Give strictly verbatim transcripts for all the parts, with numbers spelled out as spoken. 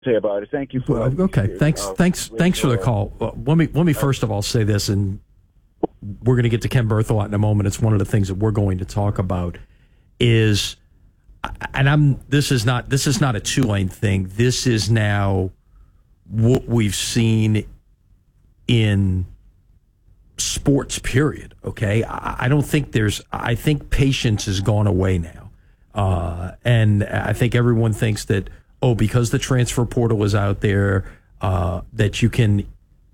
say about it. Thank you for well, okay. Thanks, uh, thanks, thanks for the call. Uh, let me let me first of all say this, and we're going to get to Ken Berthelot in a moment. It's one of the things that we're going to talk about. Is and I'm this is not this is not a Tulane thing. This is now what we've seen in sports. Period. Okay, I, I don't think there's. I think patience has gone away now, uh, and I think everyone thinks that. Oh, because the transfer portal is out there, uh, that you can,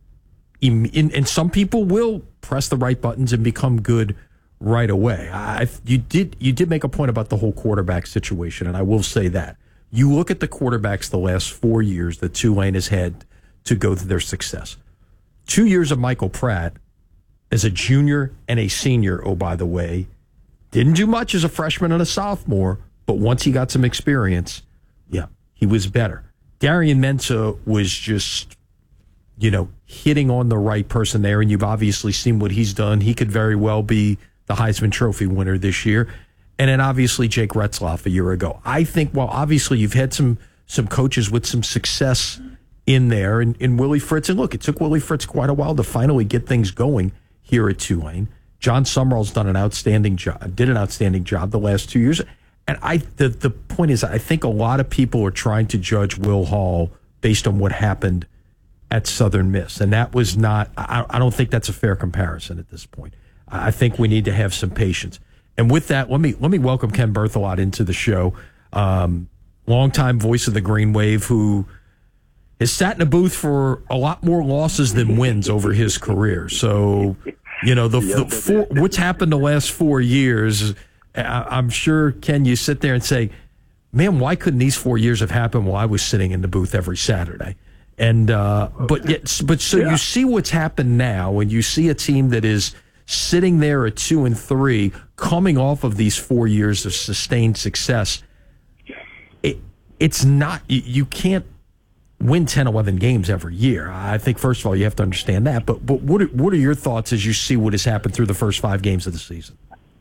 in, and some people will press the right buttons and become good right away. I, you did you did make a point about the whole quarterback situation, and I will say that. You look at the quarterbacks the last four years that Tulane has had to go through their success. Two years of Michael Pratt as a junior and a senior, oh, by the way, didn't do much as a freshman and a sophomore, but once he got some experience, yeah. He was better. Darian Mensah was just, you know, hitting on the right person there, and you've obviously seen what he's done. He could very well be the Heisman Trophy winner this year. And then obviously Jake Retzlaff a year ago. I think, well, obviously you've had some some coaches with some success in there, and, and Willie Fritz. And look, it took Willie Fritz quite a while to finally get things going here at Tulane. John Sumrall's done an outstanding job, did an outstanding job the last two years. And I, the, the point is, I think a lot of people are trying to judge Will Hall based on what happened at Southern Miss. And that was not, I, I don't think that's a fair comparison at this point. I think we need to have some patience. And with that, let me let me welcome Ken Berthelot into the show. Um, longtime voice of the Green Wave, who has sat in a booth for a lot more losses than wins over his career. So, you know, the, the four, what's happened the last four years, I'm sure, Ken, you sit there and say, man, why couldn't these four years have happened while I was sitting in the booth every Saturday? And uh, but yet, but so yeah. You see what's happened now, and you see a team that is sitting there at two and three, coming off of these four years of sustained success. It, it's not, you, you can't win ten, eleven games every year. I think, first of all, you have to understand that. But but what are, what are your thoughts as you see what has happened through the first five games of the season?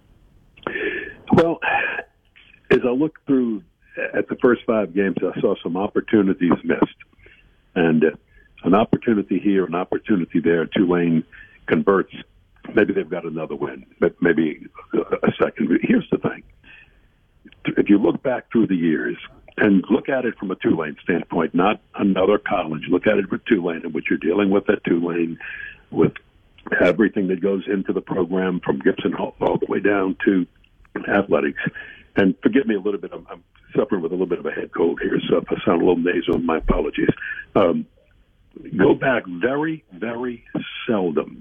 Well, as I look through at the first five games, I saw some opportunities missed. And uh, an opportunity here, an opportunity there, Tulane converts. Maybe they've got another win, but maybe a second. Here's the thing. If you look back through the years and look at it from a Tulane standpoint, not another college, look at it with Tulane and what you're dealing with at Tulane, with everything that goes into the program from Gibson Hall all the way down to athletics. And forgive me a little bit, I'm, I'm suffering with a little bit of a head cold here, so if I sound a little nasal, my apologies. Um, go back very, very seldom.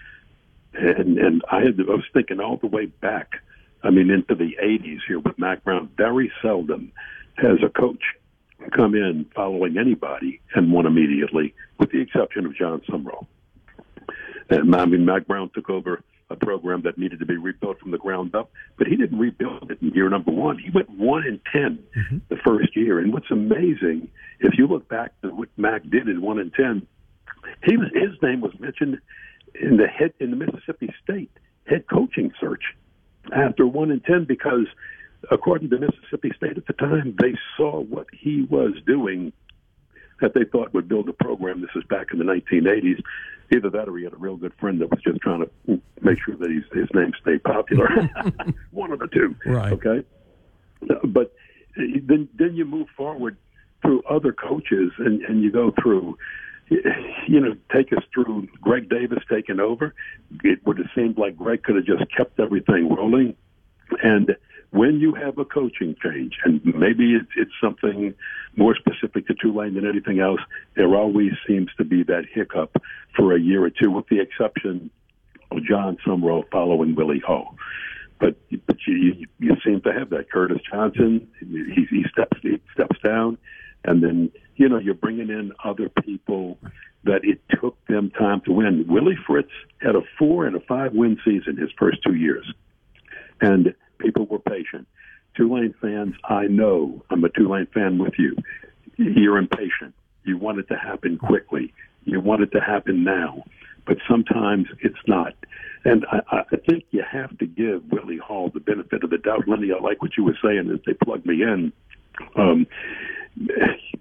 And and I had I was thinking all the way back, I mean, into the eighties here with Mack Brown. Very seldom has a coach come in following anybody and won immediately, with the exception of John Sumrall. And I mean, Mack Brown took over a program that needed to be rebuilt from the ground up, but he didn't rebuild it in year number one. He went one and ten mm-hmm. the first year. And what's amazing, if you look back to what Mack did in one and ten, he was his name was mentioned in the head in the Mississippi State head coaching search after one and ten, because according to Mississippi State at the time, they saw what he was doing that they thought would build a program. This is back in the nineteen eighties. Either that or he had a real good friend that was just trying to make sure that he's, his name stayed popular. One of the two. Right. Okay. But then, then you move forward through other coaches, and, and you go through, you know, take us through Greg Davis taking over. It would have seemed like Greg could have just kept everything rolling. And when you have a coaching change, and maybe it's, it's something more specific to Tulane than anything else, there always seems to be that hiccup for a year or two, with the exception of John Sumrall following Willie Hall. But but you you seem to have that. Curtis Johnson, he, he steps he steps down, and then you know you're bringing in other people that it took them time to win. Willie Fritz had a four and a five win season his first two years, and people were patient. Tulane fans, I know, I'm a Tulane fan with you. You're impatient. You want it to happen quickly. You want it to happen now. But sometimes it's not. And I, I think you have to give Willie Hall the benefit of the doubt. Lenny, I like what you were saying as they plugged me in. Um,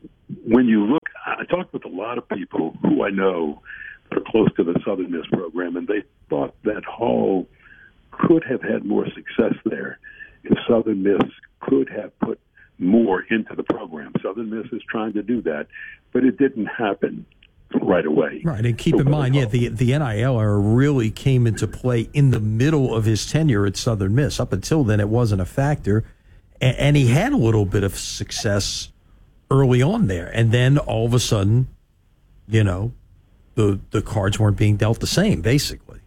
when you look, I talked with a lot of people who I know that are close to the Southern Miss program, and they thought that Hall could have had more success there if Southern Miss could have put more into the program. Southern Miss is trying to do that, but it didn't happen right away. Right, and keep in mind, yeah, the the N I L era really came into play in the middle of his tenure at Southern Miss. Up until then, it wasn't a factor, and, and he had a little bit of success early on there, and then all of a sudden, you know, the the cards weren't being dealt the same, basically.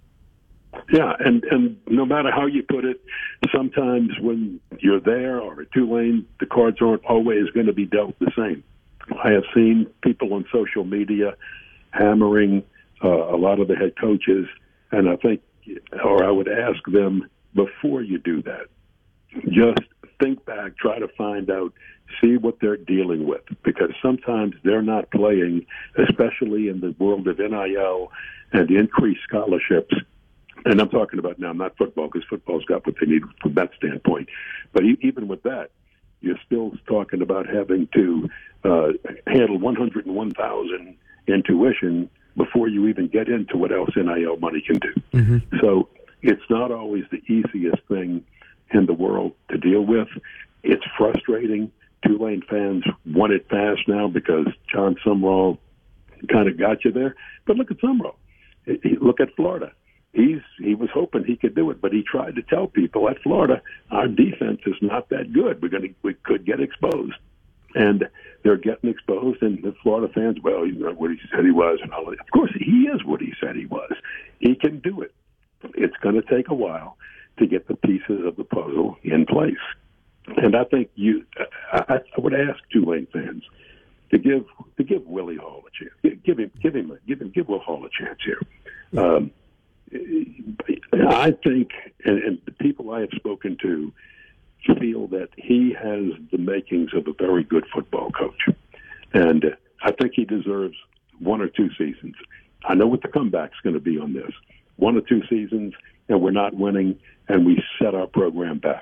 Yeah, and, and no matter how you put it, sometimes when you're there or at Tulane, the cards aren't always going to be dealt the same. I have seen people on social media hammering uh, a lot of the head coaches, and I think, or I would ask them, before you do that, just think back, try to find out, see what they're dealing with, because sometimes they're not playing, especially in the world of N I L and increased scholarships. And I'm talking about now, not football, because football's got what they need from that standpoint. But even with that, you're still talking about having to uh, handle one hundred one thousand dollars in tuition before you even get into what else N I L money can do. Mm-hmm. So it's not always the easiest thing in the world to deal with. It's frustrating. Tulane fans want it fast now because John Sumrall kind of got you there. But look at Sumrall. Look at Florida. He's he was hoping he could do it, but he tried to tell people at Florida, our defense is not that good. We're going to we could get exposed, and they're getting exposed. And the Florida fans, well, he's not what he said he was, and all. Of course, he is what he said he was. He can do it. It's going to take a while to get the pieces of the puzzle in place. And I think you, I, I would ask Tulane fans to give to give Willie Hall a chance. Give him, give him, give him, give Will Hall a chance here. Um, I think, and, and the people I have spoken to feel that he has the makings of a very good football coach, and I think he deserves one or two seasons. I know what the comeback's going to be on this. One or two seasons, and we're not winning, and we set our program back.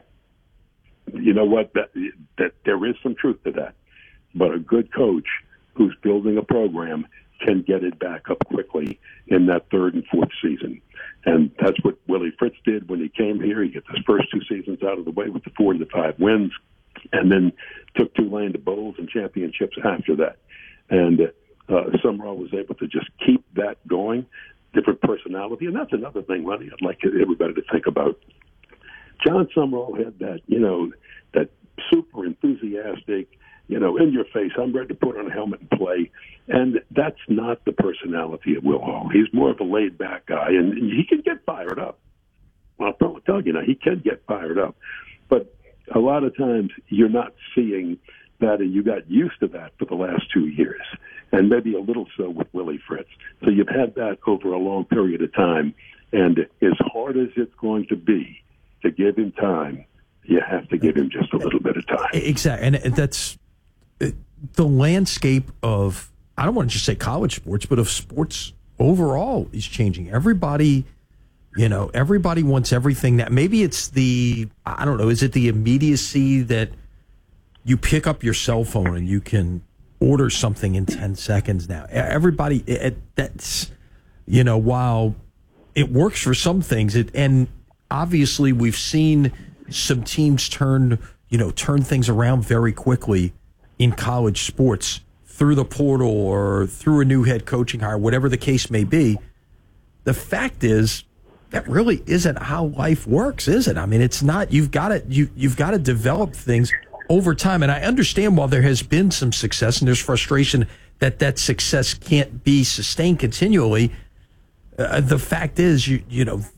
You know what? That, that there is some truth to that. But a good coach who's building a program can get it back up quickly in that third and fourth season. And that's what Willie Fritz did when he came here. He gets his first two seasons out of the way with the four to five wins, and then took Tulane to bowls and championships after that. And uh, Sumrall was able to just keep that going, different personality. And that's another thing, Lenny, I'd like everybody to think about. John Sumrall had that, you know, that super enthusiastic, you know, in your face, I'm ready to put on a helmet and play. And that's not the personality of Will Hall. He's more of a laid-back guy, and he can get fired up. I'll tell you now, he can get fired up. But a lot of times you're not seeing that, and you got used to that for the last two years, and maybe a little so with Willie Fritz. So you've had that over a long period of time, and as hard as it's going to be to give him time, you have to give him just a little bit of time. Exactly, and that's the landscape of, I don't want to just say college sports, but of sports overall is changing. Everybody, you know, everybody wants everything. That maybe it's the, I don't know, is it the immediacy that you pick up your cell phone and you can order something in ten seconds now? Everybody, it, that's, you know, while it works for some things, it, and obviously we've seen some teams turn, you know, turn things around very quickly in college sports through the portal or through a new head coaching hire, whatever the case may be. The fact is that really isn't how life works, is it? I mean, it's not. You've got to you you've got to develop things over time. And I understand while there has been some success and there's frustration that that success can't be sustained continually. Uh, the fact is, you you know,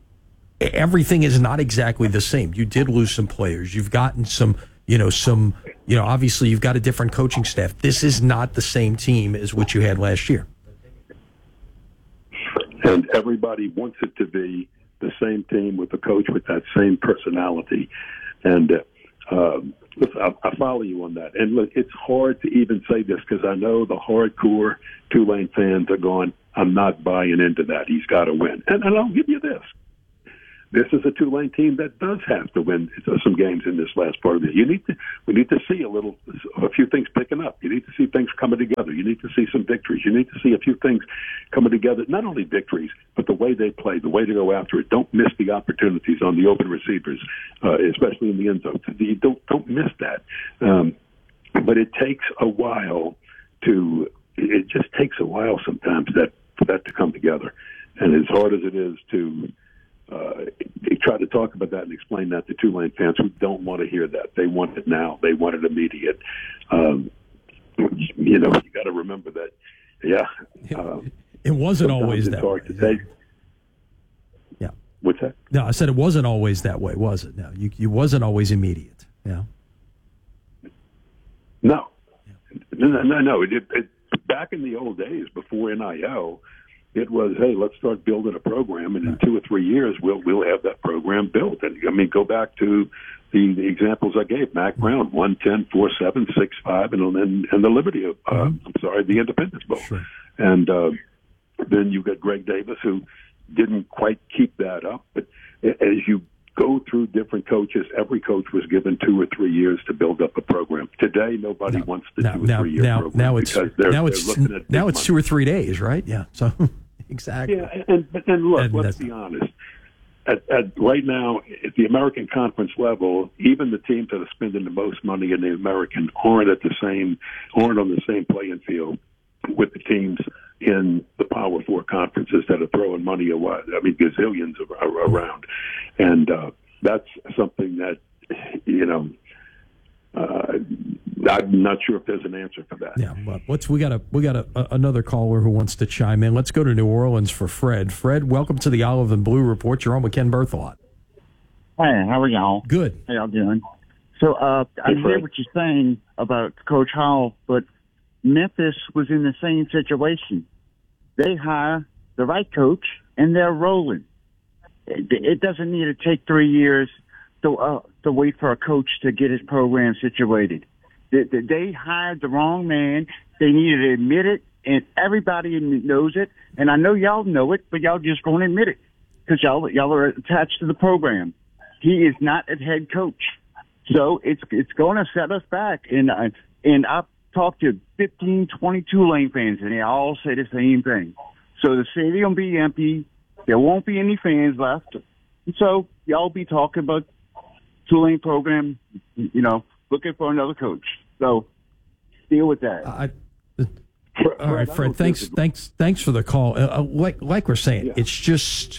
everything is not exactly the same. You did lose some players. You've gotten some, you know, some, you know, obviously you've got a different coaching staff. This is not the same team as what you had last year. And everybody wants it to be the same team with a coach with that same personality. And uh, um, listen, I, I follow you on that. And look, it's hard to even say this because I know the hardcore Tulane fans are going, I'm not buying into that. He's got to win. And, and I'll give you this. this is a Tulane team that does have to win some games in this last part of it. You need to, we need to see a little, a few things picking up. You need to see things coming together. You need to see some victories. You need to see a few things coming together. Not only victories, but the way they play, the way to go after it. Don't miss the opportunities on the open receivers, uh, especially in the end zone. You don't don't miss that. Um, but it takes a while to. It just takes a while sometimes that for that to come together, and as hard as it is to. Uh, they try to talk about that and explain that to Tulane fans who don't want to hear that. They want it now. They want it immediate. Um, you know, you got to remember that. Yeah, um, it wasn't always that way. Say, yeah. What's that? No, I said it wasn't always that way, was it? No, you, you wasn't always immediate. Yeah. No, yeah. no, no, no. It, it, it, back in the old days before N I L. It was, hey, let's start building a program, and in two or three years, we'll we'll have that program built. And I mean, go back to the, the examples I gave: Mac Brown, one ten, four seven, six five, and and and the Liberty, uh, mm-hmm. I'm sorry, the Independence Bowl, sure. and uh, then you got Greg Davis, who didn't quite keep that up. But as you go through different coaches, every coach was given two or three years to build up a program. Today, nobody no, wants the now, two or now, three year now, program now it's because they're, now they're it's looking at now it's money. two or three days, right? Yeah, so. Exactly. Yeah, and but then look, and let's be honest. At, at right now, at the American Conference level, even the teams that are spending the most money in the American aren't at the same, aren't on the same playing field with the teams in the Power Four conferences that are throwing money away. I mean, gazillions of, are around, and uh, that's something that you know. Uh, I'm not sure if there's an answer for that. Yeah, well, let's. We got a we got a, a, another caller who wants to chime in. Let's go to New Orleans for Fred. Fred, welcome to the Olive and Blue Report. You're on with Ken Berthelot. Hey, how are y'all? Good. How y'all doing? So uh, I hey, hear what you're saying about Coach Hall, but Memphis was in the same situation. They hire the right coach, and they're rolling. It, it doesn't need to take three years to uh, to wait for a coach to get his program situated. They, they hired the wrong man. They needed to admit it, and everybody knows it. And I know y'all know it, but y'all just won't admit it because y'all y'all are attached to the program. He is not a head coach, so it's it's going to set us back. And uh, and I've talked to fifteen, twenty Tulane fans, and they all say the same thing. So the stadium will be empty. There won't be any fans left. And so y'all be talking about Tulane program, you know, looking for another coach. So deal with that. I, all right, Fred. Thanks, thanks, thanks for the call. Uh, like, like we're saying, yeah. It's just.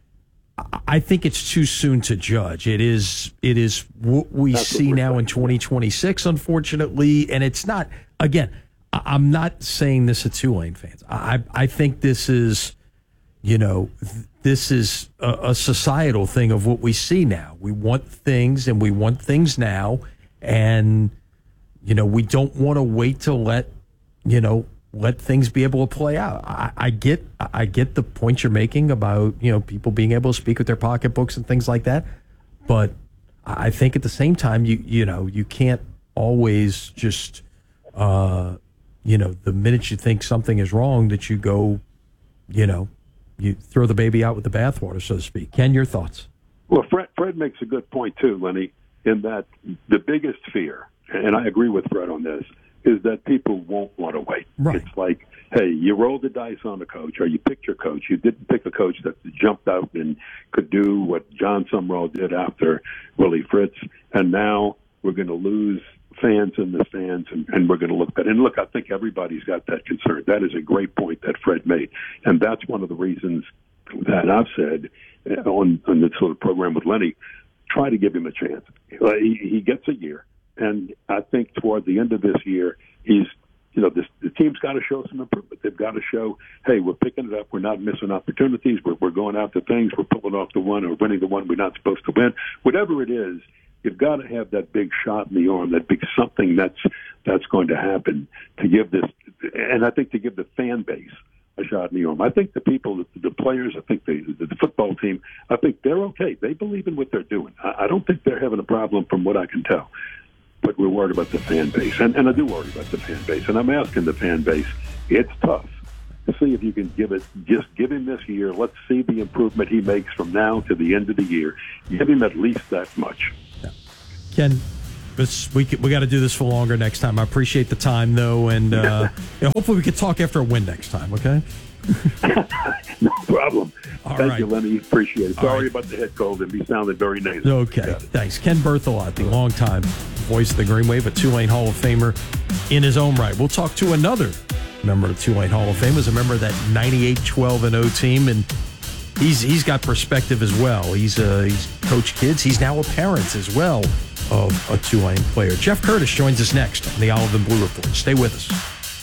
I think it's too soon to judge. It is. It is what we That's see what now saying. in twenty twenty-six, unfortunately, and it's not. Again, I'm not saying this to Tulane fans. I, I think this is, you know, this is a, a societal thing of what we see now. We want things, and we want things now, and you know, we don't want to wait to let, you know, let things be able to play out. I, I get, I get the point you're making about, you know, people being able to speak with their pocketbooks and things like that. But I think at the same time, you, you know, you can't always just, uh, you know, the minute you think something is wrong, that you go, you know, you throw the baby out with the bathwater, so to speak. Ken, your thoughts? Well, Fred, Fred makes a good point too, Lenny, in that the biggest fear, and I agree with Fred on this, is that people won't want to wait. Right. It's like, hey, you rolled the dice on a coach, or you picked your coach. You didn't pick a coach that jumped out and could do what John Sumrall did after Willie Fritz, and now we're going to lose fans in the stands, and, and we're going to look bad. And look, I think everybody's got that concern. That is a great point that Fred made, and that's one of the reasons that I've said on, on this sort of program with Lenny, try to give him a chance. He, he gets a year. And I think toward the end of this year, he's, you know, this, the team's got to show some improvement. They've got to show, hey, we're picking it up. We're not missing opportunities. We're, we're going after things. We're pulling off the one or winning the one we're not supposed to win. Whatever it is, you've got to have that big shot in the arm, that big something that's that's going to happen to give this, and I think to give the fan base a shot in the arm. I think the people, the players, I think the, the football team, I think they're okay. They believe in what they're doing. I, I don't think they're having a problem from what I can tell. But we're worried about the fan base. And, and I do worry about the fan base. And I'm asking the fan base, it's tough. see if you can give it, just give him this year. Let's see the improvement he makes from now to the end of the year. Give him at least that much. Yeah. Ken, this, we we got to do this for longer next time. I appreciate the time, though, and uh, you know, hopefully we can talk after a win next time, okay? No problem. All Thank right. you, Lenny. Appreciate it. All Sorry right. about the head cold, and he sounded very nasal. Okay, thanks. Ken Berthelot, the longtime voice of the Green Wave, a Tulane Hall of Famer in his own right. We'll talk to another member of the Tulane Hall of Fame, as a member of that ninety-eight twelve and oh team, and he's he's got perspective as well. He's uh, he's coached kids. He's now a parent as well of a Tulane player. Jeff Curtis joins us next on the Olive and Blue Report. Stay with us.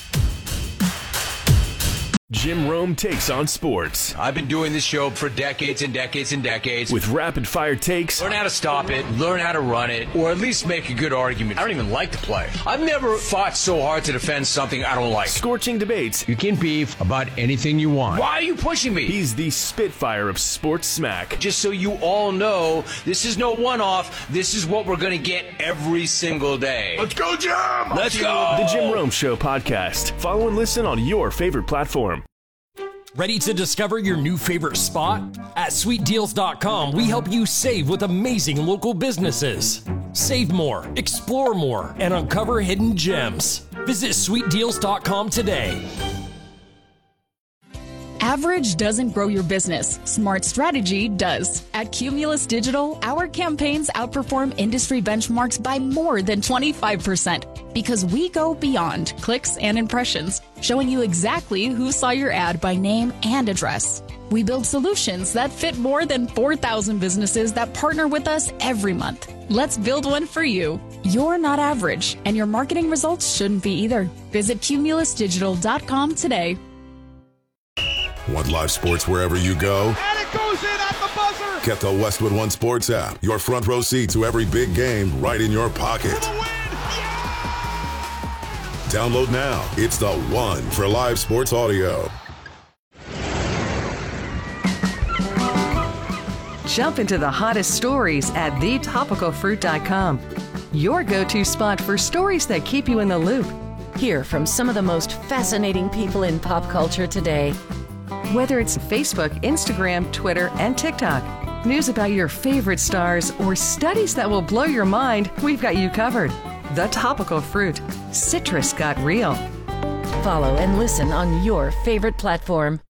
Jim Rome takes on sports. I've been doing this show for decades and decades and decades. With rapid-fire takes. Learn how to stop it, learn how to run it, or at least make a good argument. I don't even like the play. I've never fought so hard to defend something I don't like. Scorching debates. You can beef about anything you want. Why are you pushing me? He's the Spitfire of sports smack. Just so you all know, this is no one-off. This is what we're going to get every single day. Let's go, Jim! Let's go! The Jim Rome Show podcast. Follow and listen on your favorite platform. Ready to discover your new favorite spot? At sweet deals dot com, we help you save with amazing local businesses. Save more, explore more, and uncover hidden gems. Visit sweet deals dot com today. Average doesn't grow your business. Smart strategy does. At Cumulus Digital, our campaigns outperform industry benchmarks by more than twenty-five percent because we go beyond clicks and impressions, showing you exactly who saw your ad by name and address. We build solutions that fit more than four thousand businesses that partner with us every month. Let's build one for you. You're not average, and your marketing results shouldn't be either. Visit cumulus digital dot com today. Want live sports wherever you go? And it goes in at the buzzer! Get the Westwood One Sports app. Your front row seat to every big game right in your pocket. For the win! Yeah! Download now. It's the one for live sports audio. Jump into the hottest stories at the topical fruit dot com. Your go-to spot for stories that keep you in the loop. Hear from some of the most fascinating people in pop culture today. Whether it's Facebook, Instagram, Twitter, and TikTok, news about your favorite stars, or studies that will blow your mind, we've got you covered. The Topical Fruit. Citrus got real. Follow and listen on your favorite platform.